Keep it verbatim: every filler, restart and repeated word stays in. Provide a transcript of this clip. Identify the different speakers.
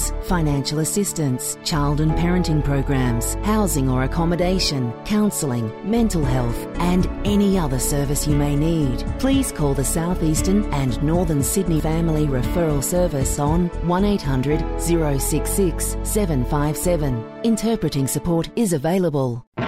Speaker 1: loans, financial assistance, child and parenting programs, housing or accommodation, counselling, mental health, and any other service you may need. Please call the South Eastern and Northern Sydney Family Referral Service on one eight hundred, zero six six, seven five seven. Interpreting support is available.